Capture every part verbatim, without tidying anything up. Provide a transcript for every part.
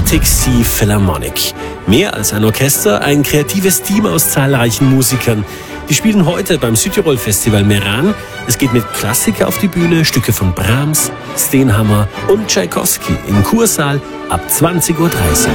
Baltic Sea Philharmonic. Mehr als ein Orchester, ein kreatives Team aus zahlreichen Musikern. Die spielen heute beim Südtirol Festival Meran. Es geht mit Klassiker auf die Bühne, Stücke von Brahms, Stenhammer und Tschaikowski im Kursaal ab zwanzig Uhr dreißig.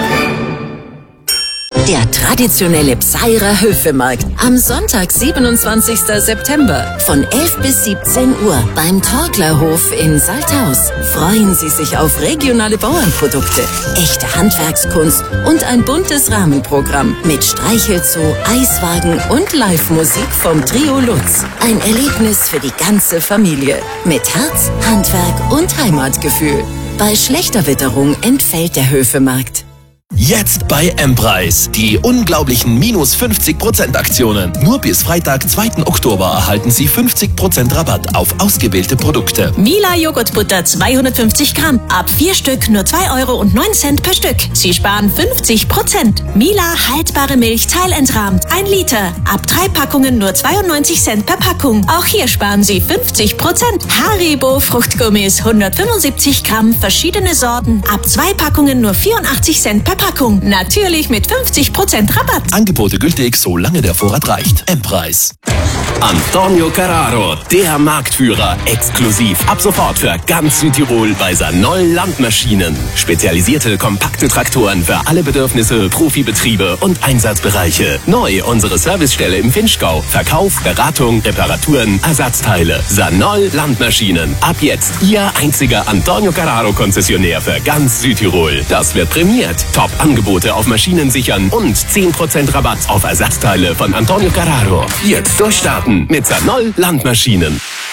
Der traditionelle Pseirer Höfemarkt am Sonntag, siebenundzwanzigsten September von elf bis siebzehn Uhr beim Torglerhof in Salthaus. Freuen Sie sich auf regionale Bauernprodukte, echte Handwerkskunst und ein buntes Rahmenprogramm mit Streichelzoo, Eiswagen und Live-Musik vom Trio Lutz. Ein Erlebnis für die ganze Familie mit Herz, Handwerk und Heimatgefühl. Bei schlechter Witterung entfällt der Höfemarkt. Jetzt bei M-Preis. Die unglaublichen minus fünfzig Prozent Aktionen. Nur bis Freitag, zweiten Oktober erhalten Sie fünfzig Prozent Rabatt auf ausgewählte Produkte. Mila Joghurtbutter zweihundertfünfzig Gramm. Ab vier Stück nur zwei Euro und neun Cent per Stück. Sie sparen fünfzig Prozent. Mila haltbare Milch teilentrahmt. ein Liter. Ab drei Packungen nur zweiundneunzig Cent per Packung. Auch hier sparen Sie fünfzig Prozent. Haribo Fruchtgummis hundertfünfundsiebzig Gramm. Verschiedene Sorten. Ab zwei Packungen nur vierundachtzig Cent per Packung. Natürlich mit fünfzig Prozent Rabatt. Angebote gültig, solange der Vorrat reicht. M-Preis. Antonio Carraro, der Marktführer, exklusiv ab sofort für ganz Südtirol bei Sanol Landmaschinen. Spezialisierte kompakte Traktoren für alle Bedürfnisse, Profibetriebe und Einsatzbereiche. Neu unsere Servicestelle im Vinschgau. Verkauf, Beratung, Reparaturen, Ersatzteile. Sanol Landmaschinen. Ab jetzt Ihr einziger Antonio Carraro Konzessionär für ganz Südtirol. Das wird prämiert. Top-Angebote auf Maschinen sichern und zehn Prozent Rabatt auf Ersatzteile von Antonio Carraro. Jetzt durchstarten mit Sanol Landmaschinen.